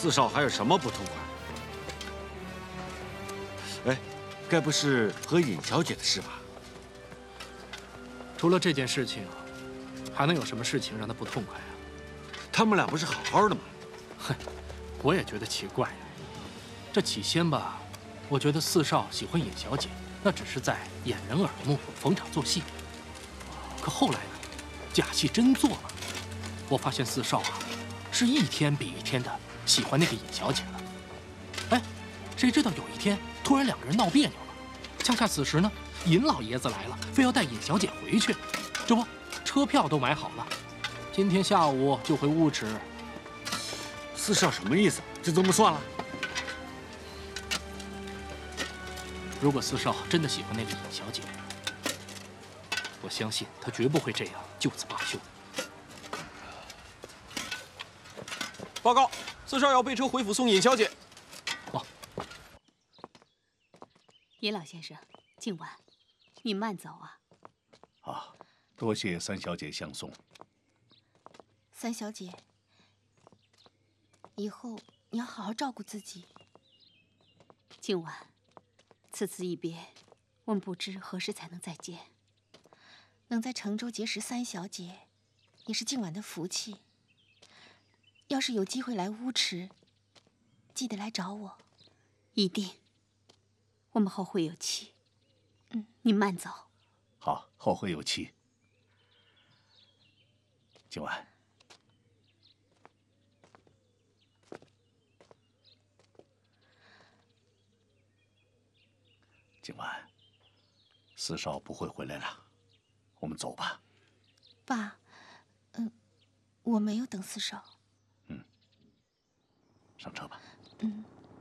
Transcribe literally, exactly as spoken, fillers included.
四少还有什么不痛快？哎，该不是和尹小姐的事吧？ 除了这件事情，还能有什么事情让他不痛快啊？ 他们俩不是好好的吗？ 哼，我也觉得奇怪呀。这起先吧，我觉得四少喜欢尹小姐，那只是在掩人耳目、逢场作戏。可后来呢，假戏真做了。我发现四少啊，是一天比一天的喜欢那个尹小姐了。哎，谁知道有一天突然两个人闹别扭了，恰恰此时呢，尹老爷子来了，非要带尹小姐回去，这不，车票都买好了，今天下午就回乌池。 四少什么意思？就这么算了？ 如果四少真的喜欢那个尹小姐，我相信他绝不会这样就此罢休。 报告，四少要备车回府送尹小姐。 哦， 尹老先生，今晚你慢走啊。 啊，多谢三小姐相送。 三小姐，以后你要好好照顾自己。 今晚，此次一别，我们不知何时才能再见。 能在成州结识三小姐，也是今晚的福气。要是有机会来乌池，记得来找我。 一定。我们后会有期。嗯，你慢走。 好，后会有期。今晚。今晚，四少不会回来了，我们走吧。 爸，嗯，我没有等四少。 嗯，上车吧。 嗯。